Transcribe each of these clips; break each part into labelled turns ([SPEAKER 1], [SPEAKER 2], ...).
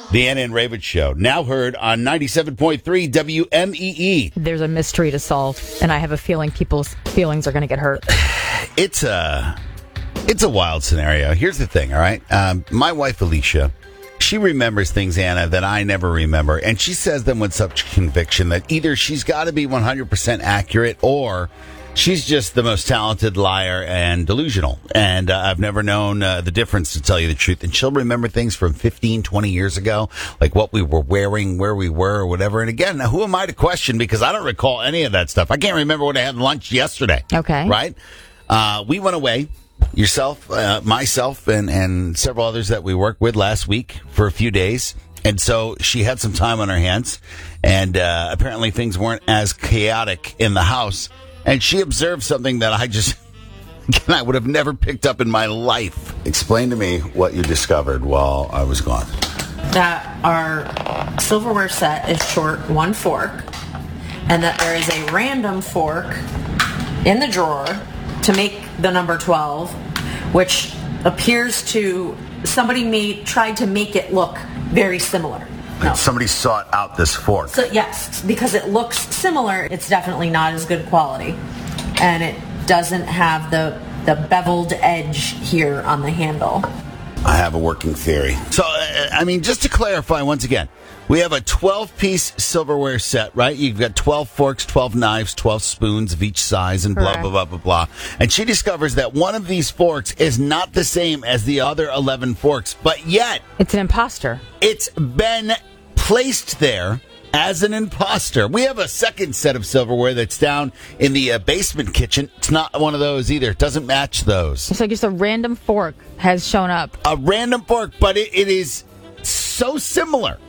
[SPEAKER 1] The Anna and Raven Show, now heard on 97.3 WMEE.
[SPEAKER 2] There's a mystery to solve, and I have a feeling people's feelings are going to get hurt.
[SPEAKER 1] It's a wild scenario. Here's the thing, all right? My wife, Alicia, she remembers things, Anna, that I never remember, and she says them with such conviction that either she's got to be 100% accurate or she's just the most talented liar and delusional. And I've never known the difference, to tell you the truth. And she'll remember things from 15, 20 years ago, like what we were wearing, where we were, or whatever. And again, who am I to question? Because I don't recall any of that stuff. I can't remember what I had lunch yesterday.
[SPEAKER 2] Okay.
[SPEAKER 1] Right? We went away, yourself, myself, and several others that we worked with last week for a few days. And so she had some time on her hands. And apparently things weren't as chaotic in the house. And she observed something that I would have never picked up in my life. Explain to me what you discovered while I was gone.
[SPEAKER 3] That our silverware set is short one fork, and that there is a random fork in the drawer to make the number 12, which appears to, tried to make it look very similar. No.
[SPEAKER 1] Somebody sought out this fork.
[SPEAKER 3] So yes, because it looks similar, it's definitely not as good quality. And it doesn't have the beveled edge here on the handle.
[SPEAKER 1] I have a working theory. So, just to clarify once again, we have a 12-piece silverware set, right? You've got 12 forks, 12 knives, 12 spoons of each size, and blah, blah, blah, blah, blah. And she discovers that one of these forks is not the same as the other 11 forks, but yet...
[SPEAKER 2] It's an imposter.
[SPEAKER 1] It's been placed there as an imposter. We have a second set of silverware that's down in the basement kitchen. It's not one of those either. It doesn't match those.
[SPEAKER 2] It's like just a random fork has shown up.
[SPEAKER 1] A random fork, but it is so similar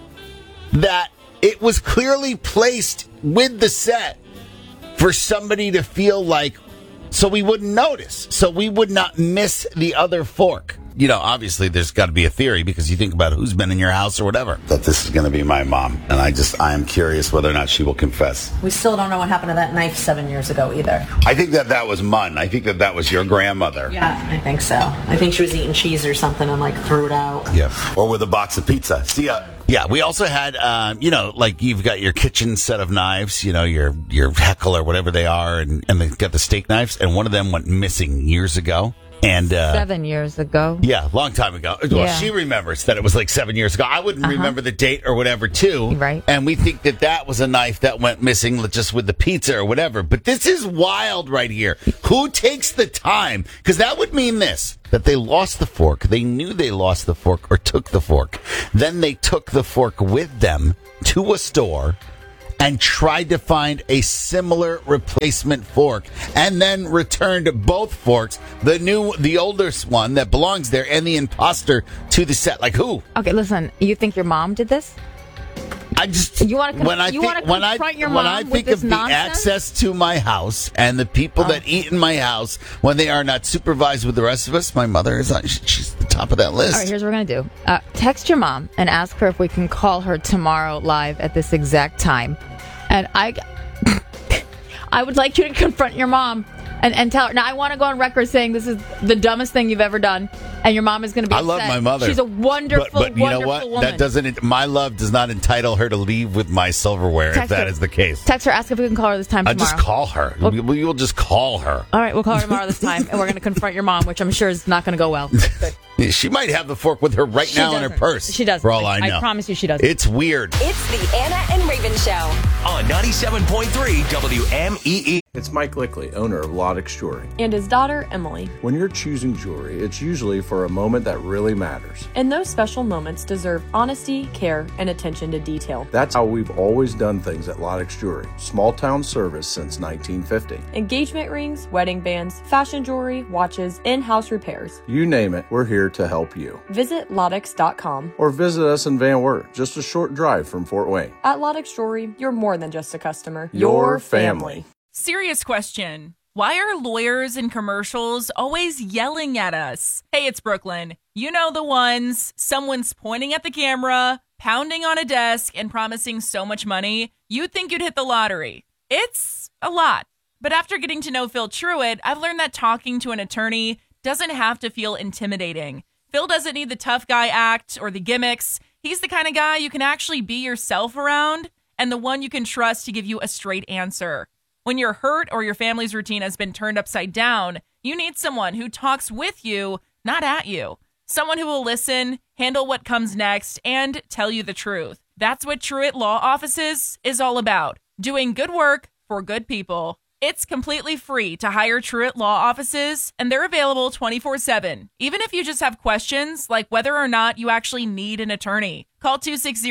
[SPEAKER 1] that it was clearly placed with the set for somebody to feel like, so we wouldn't notice, so we would not miss the other fork. Obviously there's got to be a theory, because you think about who's been in your house or whatever, that this is going to be my mom. And I am curious whether or not she will confess.
[SPEAKER 3] We still don't know what happened to that knife 7 years ago either.
[SPEAKER 1] I think that was Mun. I think that was your grandmother.
[SPEAKER 3] Yeah, I think so. I think she was eating cheese or something and threw it out.
[SPEAKER 1] Yeah. Or with a box of pizza. See ya. Yeah, we also had, you've got your kitchen set of knives, your Heckle or whatever they are, and they've got the steak knives, and one of them went missing years ago. And
[SPEAKER 2] 7 years ago.
[SPEAKER 1] Yeah, long time ago. Well, she remembers that it was 7 years ago. I wouldn't remember the date or whatever, too.
[SPEAKER 2] Right.
[SPEAKER 1] And we think that was a knife that went missing just with the pizza or whatever. But this is wild right here. Who takes the time? Because that would mean this, that they lost the fork. They knew they lost the fork or took the fork. Then they took the fork with them to a store and tried to find a similar replacement fork, and then returned both forks, the oldest one that belongs there, and the imposter to the set. Like who?
[SPEAKER 2] Okay, listen. You think your mom did this? You want to confront your mom
[SPEAKER 1] when I think of the access to my house and the people that eat in my house when they are not supervised with the rest of us, my mother is she's the top of that list.
[SPEAKER 2] All right, here's what we're going to do. Text your mom and ask her if we can call her tomorrow live at this exact time. And I would like you to confront your mom and tell her. Now, I want to go on record saying this is the dumbest thing you've ever done, and your mom is going to be upset.
[SPEAKER 1] I love my mother.
[SPEAKER 2] She's a wonderful,
[SPEAKER 1] but you know what?
[SPEAKER 2] woman.
[SPEAKER 1] That doesn't. My love does not entitle her to leave with my silverware. If that is the case,
[SPEAKER 2] text her. Ask if we can call her this time tomorrow.
[SPEAKER 1] Just call her. We will just call her.
[SPEAKER 2] All right, we'll call her tomorrow this time, and we're going to confront your mom, which I'm sure is not going to go well.
[SPEAKER 1] She might have the fork with her right now in her purse.
[SPEAKER 2] She doesn't.
[SPEAKER 1] For all I know.
[SPEAKER 2] I promise you she doesn't.
[SPEAKER 1] It's weird.
[SPEAKER 4] It's the Anna and Raven Show
[SPEAKER 5] on 97.3 WMEE.
[SPEAKER 6] It's Mike Lickley, owner of Lodex Jewelry.
[SPEAKER 7] And his daughter, Emily.
[SPEAKER 6] When you're choosing jewelry, it's usually for a moment that really matters.
[SPEAKER 7] And those special moments deserve honesty, care, and attention to detail.
[SPEAKER 6] That's how we've always done things at Lodex Jewelry. Small town service since 1950.
[SPEAKER 7] Engagement rings, wedding bands, fashion jewelry, watches, in-house repairs.
[SPEAKER 6] You name it, we're here to help you.
[SPEAKER 7] Visit Lodex.com.
[SPEAKER 6] Or visit us in Van Wert, just a short drive from Fort Wayne.
[SPEAKER 7] At Lodex Jewelry, you're more than just a customer.
[SPEAKER 6] Your family.
[SPEAKER 8] Serious question. Why are lawyers in commercials always yelling at us? Hey, it's Brooklyn. You know the ones. Someone's pointing at the camera, pounding on a desk, and promising so much money, you'd think you'd hit the lottery. It's a lot. But after getting to know Phil Truitt, I've learned that talking to an attorney doesn't have to feel intimidating. Phil doesn't need the tough guy act or the gimmicks. He's the kind of guy you can actually be yourself around and the one you can trust to give you a straight answer. When you're hurt or your family's routine has been turned upside down, you need someone who talks with you, not at you. Someone who will listen, handle what comes next, and tell you the truth. That's what Truett Law Offices is all about. Doing good work for good people. It's completely free to hire Truett Law Offices, and they're available 24/7. Even if you just have questions, like whether or not you actually need an attorney. Call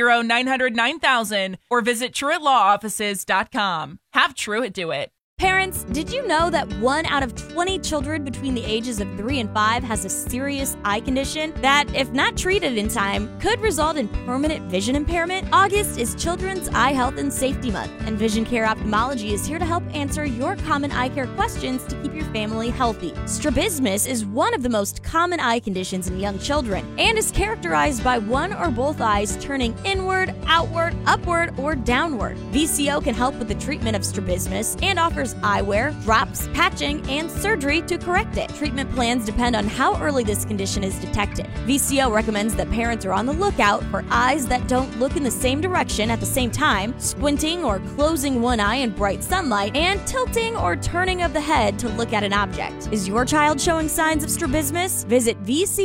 [SPEAKER 8] 260-900-9000 or visit TruettLawOffices.com. Have Truett do it.
[SPEAKER 9] Parents, did you know that 1 out of 20 children between the ages of 3 and 5 has a serious eye condition that, if not treated in time, could result in permanent vision impairment? August is Children's Eye Health and Safety Month, and Vision Care Ophthalmology is here to help answer your common eye care questions to keep your family healthy. Strabismus is one of the most common eye conditions in young children and is characterized by one or both eyes turning inward, outward, upward, or downward. VCO can help with the treatment of strabismus and offers eyewear, drops, patching, and surgery to correct it. Treatment plans depend on how early this condition is detected. VCO recommends that parents are on the lookout for eyes that don't look in the same direction at the same time, squinting or closing one eye in bright sunlight, and tilting or turning of the head to look at an object. Is your child showing signs of strabismus? Visit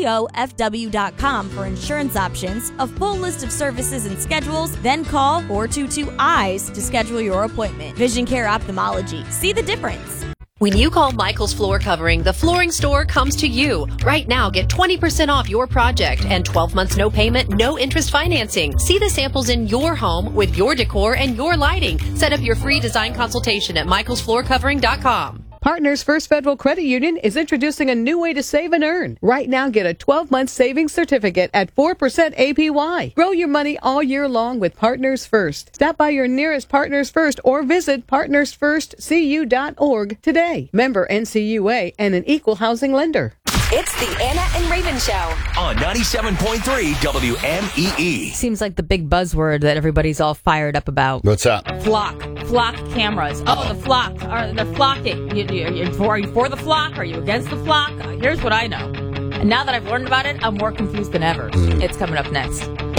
[SPEAKER 9] VCOFW.com for insurance options, a full list of services and schedules, then call 422-EYES to schedule your appointment. Vision Care Ophthalmology. See the difference.
[SPEAKER 10] When you call Michael's Floor Covering, the flooring store comes to you. Right now, get 20% off your project and 12 months no payment, no interest financing. See the samples in your home with your decor and your lighting. Set up your free design consultation at michaelsfloorcovering.com.
[SPEAKER 11] Partners First Federal Credit Union is introducing a new way to save and earn. Right now, get a 12-month savings certificate at 4% APY. Grow your money all year long with Partners First. Stop by your nearest Partners First or visit partnersfirstcu.org today. Member NCUA and an equal housing lender.
[SPEAKER 4] It's the Anna and Raven Show
[SPEAKER 5] on 97.3 WMEE.
[SPEAKER 2] Seems like the big buzzword that everybody's all fired up about.
[SPEAKER 1] What's up?
[SPEAKER 2] Flock cameras. Oh, the flock. They're flocking. Are you for the flock? Are you against the flock? Here's what I know. And now that I've learned about it, I'm more confused than ever. It's coming up next.